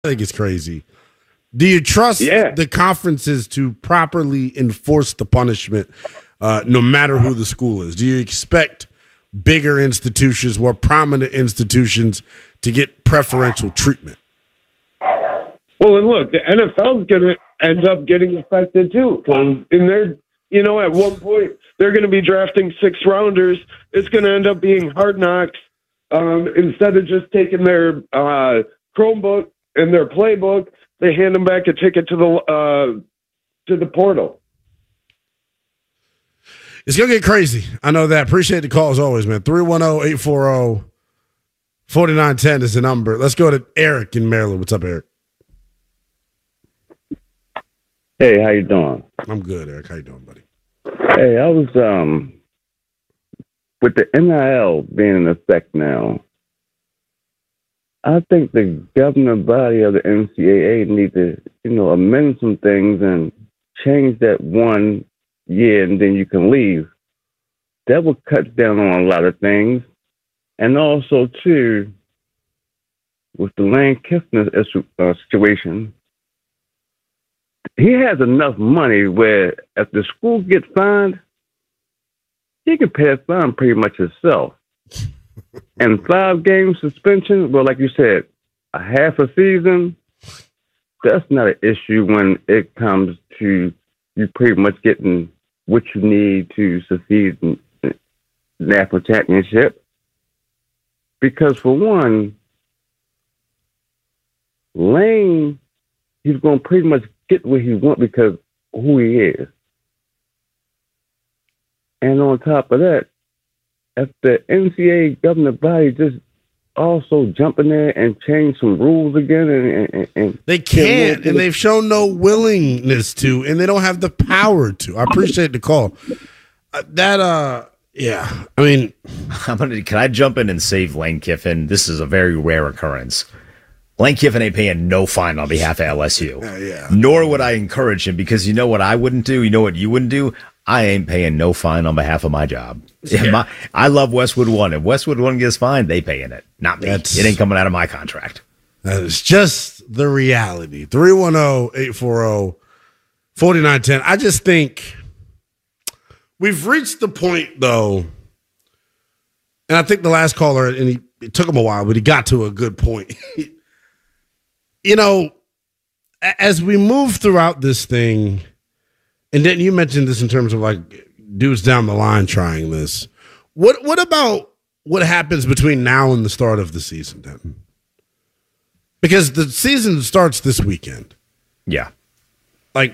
think it's crazy. Do you trust the conferences to properly enforce the punishment, no matter who the school is? Do you expect bigger institutions, more prominent institutions, to get preferential treatment? Well, and look, the NFL is going to end up getting affected too. In their, at one point they're going to be drafting 6-rounders. It's going to end up being Hard Knocks instead of just taking their Chromebook and their playbook. They hand them back a ticket to the portal. It's going to get crazy. I know that. Appreciate the call as always, man. 310-840-4910 is the number. Let's go to Eric in Maryland. What's up, Eric? Hey, how you doing? I'm good, Eric. How you doing, buddy? Hey, I was with the NIL being in effect now, I think the governing body of the NCAA need to, amend some things and change that 1 year and then you can leave. That will cut down on a lot of things. And also, too, with the Lane Kiffin situation, he has enough money where if the school gets fined, he can pay a fine pretty much himself. And 5-game suspension, well, like you said, a half a season, that's not an issue when it comes to you pretty much getting what you need to succeed in the national championship. Because for one, Lane, he's going to pretty much get what he wants because of who he is. And on top of that, if the NCAA governing body just also jump in there and change some rules again, and they can't, and they've shown no willingness to, and they don't have the power to. I appreciate the call. Yeah. I mean, can I jump in and save Lane Kiffin? This is a very rare occurrence. Lane Kiffin ain't paying no fine on behalf of LSU. Yeah. Nor would I encourage him, because you know what I wouldn't do? You know what you wouldn't do? I ain't paying no fine on behalf of my job. Yeah. I love Westwood One. If Westwood One gets fined, they paying it, not me. It ain't coming out of my contract. That is just the reality. 310-840-4910. I just think we've reached the point, though, and I think the last caller, and it took him a while, but he got to a good point. As we move throughout this thing, and then you mentioned this in terms of like dudes down the line trying this. What about what happens between now and the start of the season then? Because the season starts this weekend. Yeah. Like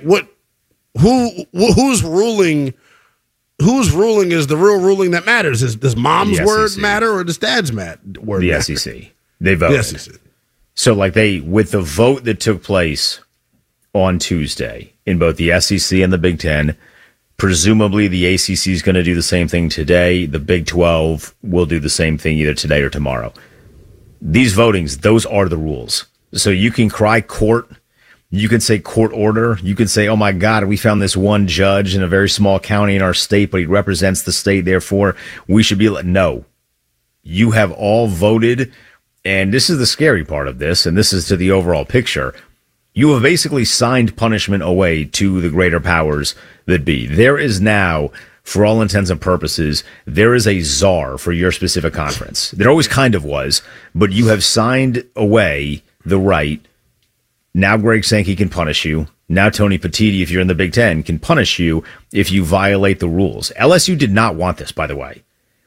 who's ruling? Whose ruling is the real ruling that matters? Does mom's word matter or does dad's word matter? The SEC. They voted. The SEC. So like with the vote that took place on Tuesday in both the SEC and the Big Ten, presumably the ACC is going to do the same thing today. The Big 12 will do the same thing either today or tomorrow. These votings, those are the rules. So you can cry court. You can say court order. You can say, oh, my God, we found this one judge in a very small county in our state, but he represents the state. Therefore, we should be no. You have all voted. And this is the scary part of this, and this is to the overall picture. You have basically signed punishment away to the greater powers that be. There is now, for all intents and purposes, there is a czar for your specific conference. There always kind of was, but you have signed away the right. Now Greg Sankey can punish you. Now Tony Petitti, if you're in the Big Ten, can punish you if you violate the rules. LSU did not want this, by the way.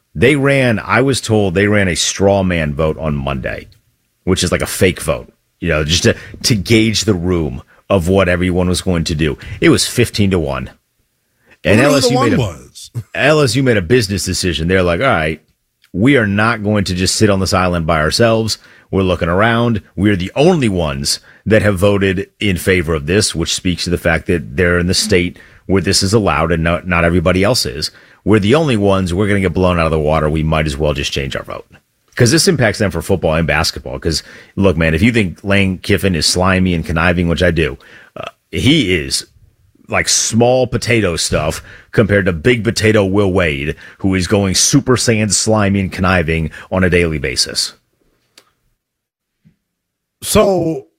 I was told they ran a straw man vote on Monday, which is like a fake vote, just to gauge the room of what everyone was going to do. It was 15-1. And LSU made a business decision. They're like, all right, we are not going to just sit on this island by ourselves. We're looking around. We're the only ones that have voted in favor of this, which speaks to the fact that they're in the state where this is allowed and not everybody else is. We're the only ones. We're going to get blown out of the water. We might as well just change our vote. Because this impacts them for football and basketball. Because, look, man, if you think Lane Kiffin is slimy and conniving, which I do, he is like small potato stuff compared to big potato Will Wade, who is going Super Saiyan slimy and conniving on a daily basis. So